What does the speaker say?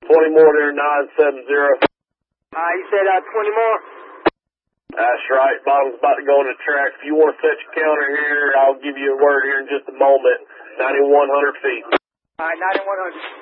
20 more there, 970. You said 20 more? That's right. Bottom's about to go on the track. If you want to set your counter here, I'll give you a word here in just a moment. 9,100 feet. All right, 9,100.